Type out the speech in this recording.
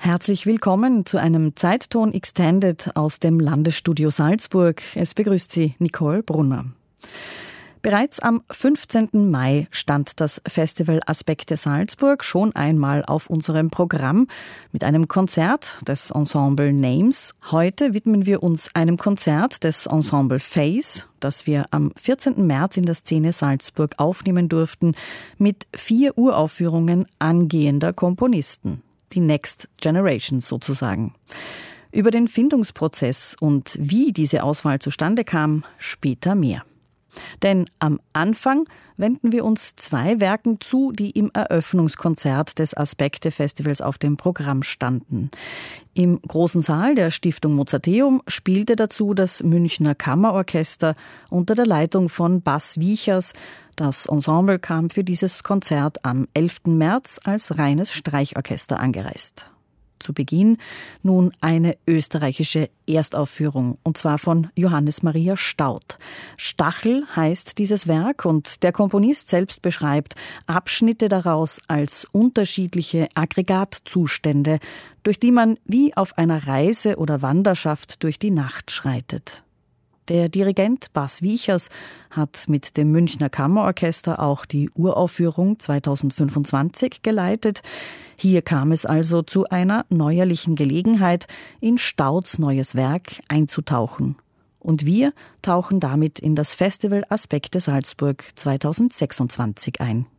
Herzlich willkommen zu einem Zeitton Extended aus dem Landesstudio Salzburg. Es begrüßt Sie Nicole Brunner. Bereits am 15. Mai stand das Festival Aspekte Salzburg schon einmal auf unserem Programm mit einem Konzert des Ensemble Names. Heute widmen wir uns einem Konzert des Ensemble Face, das wir am 14. März in der Szene Salzburg aufnehmen durften, mit 4 Uraufführungen angehender Komponisten. Die Next Generation sozusagen. Über den Findungsprozess und wie diese Auswahl zustande kam, später mehr. Denn am Anfang wenden wir uns 2 Werken zu, die im Eröffnungskonzert des Aspekte-Festivals auf dem Programm standen. Im großen Saal der Stiftung Mozarteum spielte dazu das Münchner Kammerorchester unter der Leitung von Bas Wiechers. Das Ensemble kam für dieses Konzert am 11. März als reines Streichorchester angereist. Zu Beginn nun eine österreichische Erstaufführung, und zwar von Johannes Maria Staudt. Stachel heißt dieses Werk und der Komponist selbst beschreibt Abschnitte daraus als unterschiedliche Aggregatzustände, durch die man wie auf einer Reise oder Wanderschaft durch die Nacht schreitet. Der Dirigent Bas Wiechers hat mit dem Münchner Kammerorchester auch die Uraufführung 2025 geleitet. Hier kam es also zu einer neuerlichen Gelegenheit, in Staudts neues Werk einzutauchen. Und wir tauchen damit in das Festival Aspekte Salzburg 2026 ein.